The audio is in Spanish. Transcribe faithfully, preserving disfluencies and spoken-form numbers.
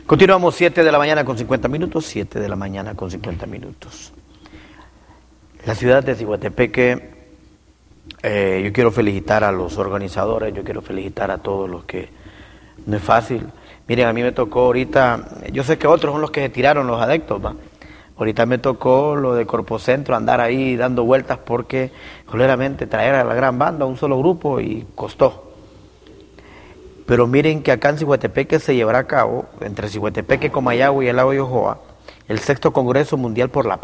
Continuamos siete de la mañana con cincuenta minutos, siete de la mañana con cincuenta minutos. La ciudad de Ciguatepeque, eh, yo quiero felicitar a los organizadores, yo quiero felicitar a todos los que, no es fácil. Miren, a mí me tocó ahorita, yo sé que otros son los que se tiraron los adeptos, ¿va? Ahorita me tocó lo de Corpocentro, andar ahí dando vueltas porque, joleramente, traer a la gran banda, un solo grupo, y costó. Pero miren que acá en Ciguatepeque se llevará a cabo, entre Ciguatepeque, Comayagua y el lago de Ojoa, el sexto Congreso Mundial por la Paz.